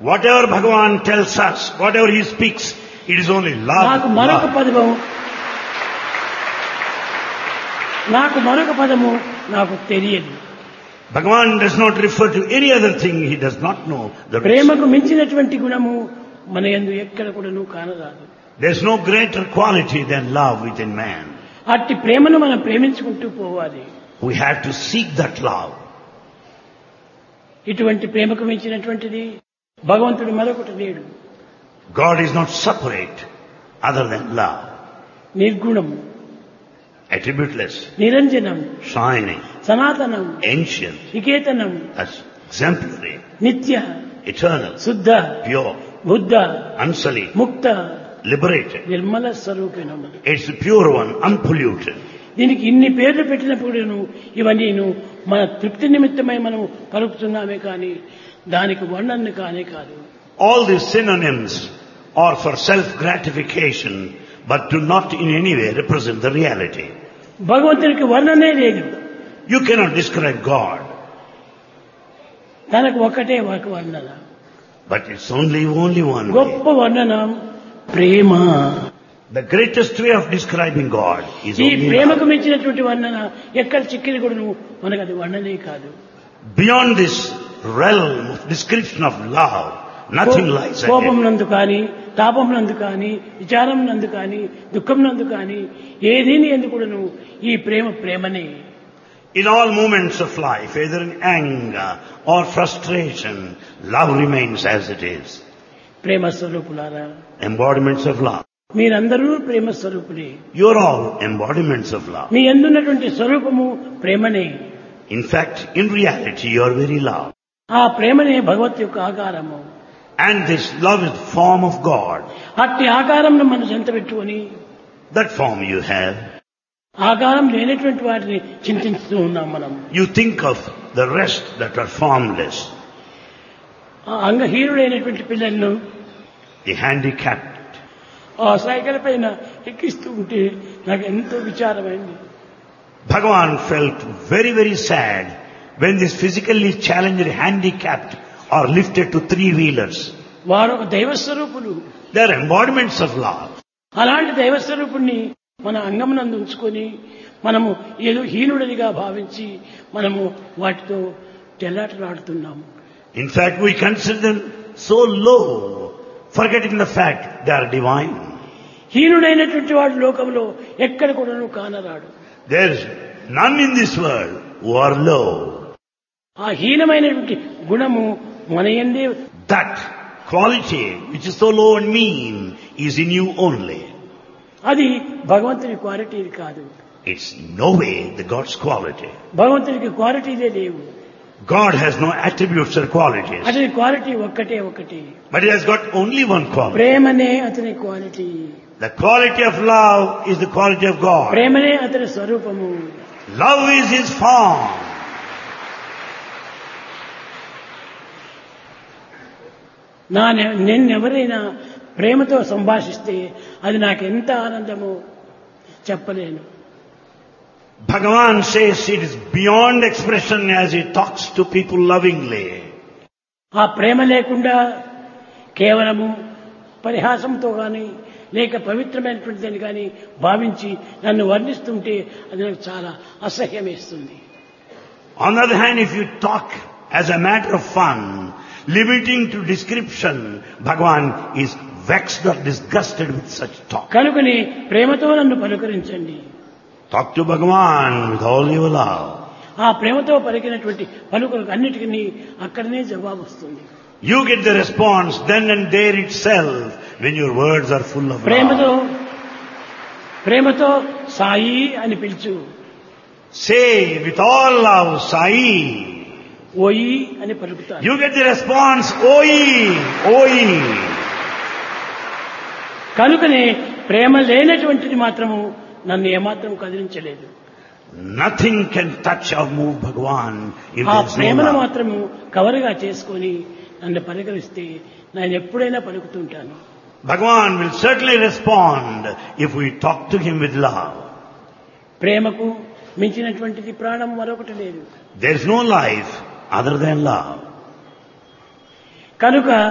Whatever Bhagavan tells us, whatever he speaks, it is only love. నాకు మరొక పదము నాకు తెలియదు. Bhagavan does not refer to any other thing. He does not know the rest. ప్రేమకు మించినటువంటి గుణము మన యందు ఎక్కడ కూడాను కానరాదు. There is no greater quality than love within man. అట్టి ప్రేమను మనం ప్రేమించుకుంటూ పోవాలి. We have to seek that love. ఇటువంటి ప్రేమకు మించినటువంటిది భగవంతుడు మరొకటి లేడు. God is not separate other than love. నిర్గుణము, Attributeless, నిరంజనం, shining, సనాతనం, ancient, నికేతనం, exemplary, నిత్య, eternal, శుద్ధ, pure, బుద్ధ, unsullied, ముక్త, liberated. Nirmala స్వరూపిణము. It's the pure one, unpolluted. దీనికి ఇన్ని పేర్లు పెట్టినప్పుడు ఇవన్నీ మన తృప్తి నిమిత్తమై మనం పలుకుతున్నామే కానీ దానికి వర్ణన కానే కాదు. All these synonyms are for self-gratification, but do not in any way represent the reality. భగవంతునికి వర్ణనే లేదు. You cannot describe God, తనకు ఒకటే ఒక వర్ణన, but it's only one గొప్ప way. వర్ణన ప్రేమ. The greatest way of describing God is ఈ only ప్రేమకు love. మించినటువంటి వర్ణన ఎక్కడ చిక్కిన కూడా మనకు అది వర్ణనే కాదు. Beyond this realm of description of love, nothing lies కోపం ahead. నందు కానీ, తాపం నందు కానీ, విచారం నందు కానీ, దుఃఖం నందు కానీ ఏదీని ఎందుకు కూడాను ఈ ప్రేమనే. In all moments of life, either in anger or frustration, love remains as it is. ప్రేమ స్వరూపులారా, Embodiments of love. మీరందరూ ప్రేమ స్వరూపులే. You're all embodiments of love. మీ యందున్నటువంటి స్వరూపము ప్రేమనే. In fact, in reality, you're very love. ఆ ప్రేమనే భగవత్ యొక్క ఆకారము. And this love is the form of God. అట్టి ఆకారంను మనం చెంత పెట్టుకొని That form you have. ఆకారం లేనటువంటి వాటిని చింతిస్తూ ఉన్నాం మనం. You think of the rest that are formless. ఆ అంగహీనుడైనటువంటి పిల్లలను The handicapped. ఆ సైకిల్ పైన ఎక్కిస్తూ ఉంటే నాకు ఎంతో విచారమైంది. Bhagavan felt very, very sad when these physically challenged handicapped are lifted to three-wheelers. వారు ఒక దైవ స్వరూపులు. They are embodiments of love. అలాంటి దైవ స్వరూపుణ్ణి మన అంగమునందు ఉంచుకొని మనము ఏదో హీనుడిగా భావించి మనము వాటితో చెల్లాటలాడుతున్నాము. In fact, we consider them so low, forgetting the fact they are divine. హీనుడైనటువంటి వాడు లోకంలో ఎక్కడ కూడాను కానరాడు. There is none in this world who are low. ఆ హీనమైనటువంటి గుణము మన యందే. That quality which is so low and mean is in you only. అది భగవంతుని quality కాదు. It's no way the God's quality. భగవంతునికి క్వాలిటీలే లేవు. God has no attributes or qualities. అతని quality ఒక్కటే. But He has got only one quality. ప్రేమనే అతని quality. The quality of love is the quality of God. ప్రేమనే అతని స్వరూపము. Love is His form. నిన్నెవరైనా ప్రేమతో సంభాషిస్తే అది నాకు ఎంత ఆనందమో చెప్పలేను. Bhagavan says it is beyond expression as He talks to people lovingly. ఆ ప్రేమ లేకుండా కేవలము పరిహాసంతో కానీ లేక పవిత్రమైనటువంటిదని కానీ భావించి నన్ను వర్ణిస్తుంటే అది నాకు చాలా అసహ్యం వేస్తుంది. On the other hand, if you talk as a matter of fun, limiting to description, Bhagavan is vexed or disgusted with such talk. కనుకని ప్రేమతో నన్ను పలుకరించండి. Talk to Bhagavan with all your love. ఆ ప్రేమతో పలికినటువంటి పలుకులకు అన్నిటికీ అక్కడనే జవాబు వస్తుంది. You get the response then and there itself when your words are full of love. ప్రేమతో సాయి అని పిలుచు. Say with all love, Sai. ఓయి అని పలుకుతాను. You get the response, Oi, Oi. కనుకనే ప్రేమ లేనటువంటిది మాత్రము నన్ను ఏమాత్రం కదిలించలేదు. Nothing can touch or move Bhagavan if ఆ there is no ప్రేమను love. మాత్రము కవరుగా చేసుకొని నన్ను పలకరిస్తే నేను ఎప్పుడైనా పలుకుతుంటాను. Bhagavan will certainly respond if we talk to Him with love. ప్రేమకు మించినటువంటిది ప్రాణం మరొకటి లేదు. There is no life other than love. కనుక